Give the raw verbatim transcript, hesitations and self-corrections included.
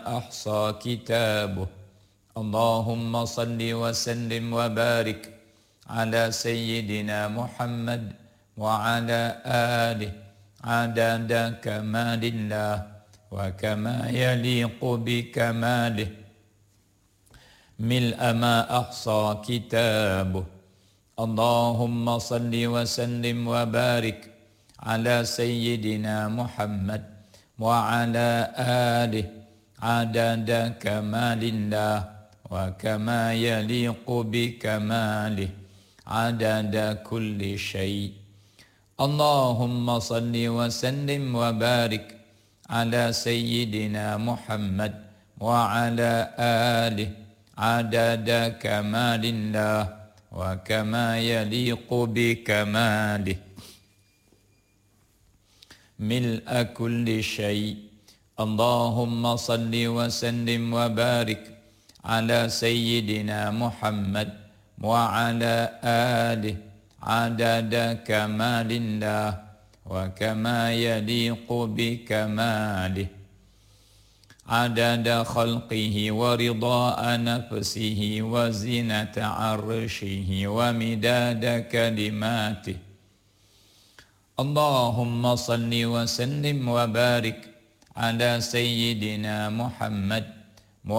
أحصى كتابه. اللهم صل وسلم وبارك على سيدنا محمد وعلى آله عدد كمال الله وكما يليق بكماله، ملء ما أحصى كتابه. اللهم صل وسلم وبارك على سيدنا محمد وعلى آله عدد كمال الله وكما يليق بكماله، عدد كل شيء. اللهم صل وسلم وبارك على سيدنا محمد وعلى آله عدد كمال الله وكما يليق بكماله، ملء كل شيء. اللهم صل وسلم وبارك على سيدنا محمد وعلى آله عدد كمال الله وكما يليق بكماله، عدد خلقه ورضاء نفسه وزنة عرشه ومداد كلماته. اللهم صل وسلم وبارك على سيدنا محمد